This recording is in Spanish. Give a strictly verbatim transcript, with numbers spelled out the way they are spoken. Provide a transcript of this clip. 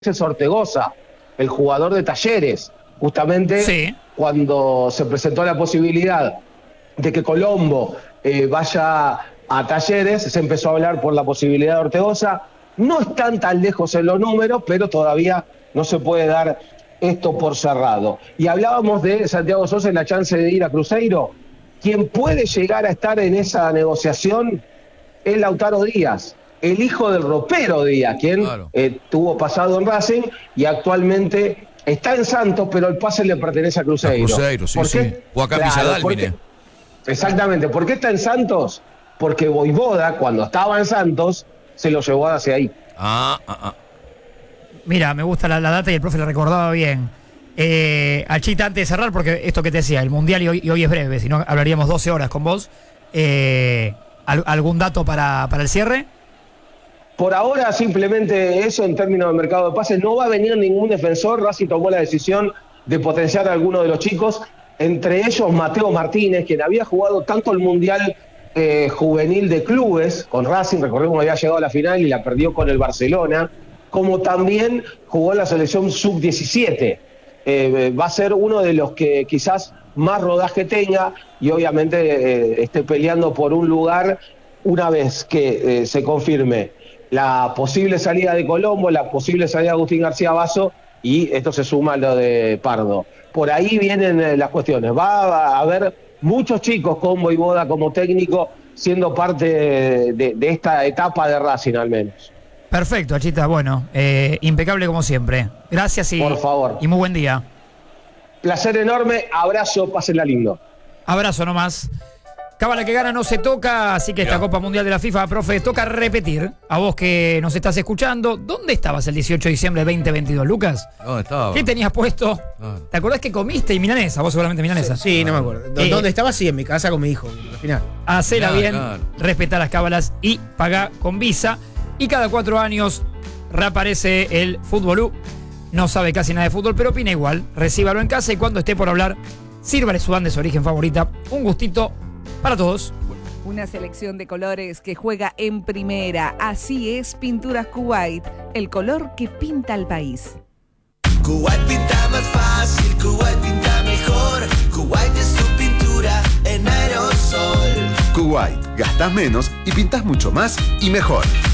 es Ortegoza, el jugador de Talleres, justamente sí. Cuando se presentó la posibilidad de que Colombo eh, vaya a Talleres, se empezó a hablar por la posibilidad de Ortegoza. No están tan lejos en los números, pero todavía no se puede dar esto por cerrado. Y hablábamos de Santiago Sosa en la chance de ir a Cruzeiro. Quien puede llegar a estar en esa negociación es Lautaro Díaz, el hijo del ropero Díaz, quien claro. eh, tuvo pasado en Racing y actualmente está en Santos, pero el pase le pertenece a Cruzeiro. A Cruzeiro, sí, ¿Por sí. qué? O acá claro, Villadalmine. Exactamente. ¿Por qué está en Santos? Porque Voivoda, cuando estaba en Santos, se lo llevó hacia ahí. Ah, ah, ah. Mira, me gusta la, la data y el profe la recordaba bien. Eh, Achita, antes de cerrar, porque esto que te decía, el Mundial y hoy, y hoy es breve, si no hablaríamos doce horas con vos. Eh, ¿Algún dato para, para el cierre? Por ahora simplemente eso en términos de mercado de pases. No va a venir ningún defensor. Racing tomó la decisión de potenciar a alguno de los chicos, entre ellos Mateo Martínez, quien había jugado tanto el Mundial eh, juvenil de clubes con Racing, recordemos que había llegado a la final y la perdió con el Barcelona, como también jugó en la selección sub diecisiete. Eh, va a ser uno de los que quizás más rodaje tenga y obviamente eh, esté peleando por un lugar una vez que eh, se confirme la posible salida de Colombo, la posible salida de Agustín García Basso, y esto se suma a lo de Pardo. Por ahí vienen eh, las cuestiones. Va a haber muchos chicos con Voivoda como técnico siendo parte de, de, de esta etapa de Racing al menos. Perfecto, Achita. Bueno, eh, impecable como siempre. Gracias y, Por favor. y muy buen día. Placer enorme, abrazo, pásenla lindo. Abrazo nomás. Cábala que gana no se toca, así que esta Copa Mundial de la FIFA, profe, toca repetir. A vos que nos estás escuchando, ¿dónde estabas el dieciocho de diciembre de veinte veintidós, Lucas? ¿Dónde estaba? ¿Qué tenías puesto? Ah. ¿Te acordás que comiste y milanesa? Vos seguramente milanesa. Sí, sí no me acuerdo. ¿Dónde eh, estaba? Sí, en mi casa con mi hijo, al final. Hacela claro, bien, claro. respetá las cábalas y pagá con Visa. Y cada cuatro años reaparece el Fútbolú. No sabe casi nada de fútbol, pero opina igual. Recíbalo en casa y cuando esté por hablar, sírvale su banda de su origen favorita. Un gustito para todos. Una selección de colores que juega en primera. Así es Pinturas Kuwait, el color que pinta el país. Kuwait pinta más fácil, Kuwait pinta mejor. Kuwait es tu pintura en aerosol. Kuwait, gastás menos y pintás mucho más y mejor.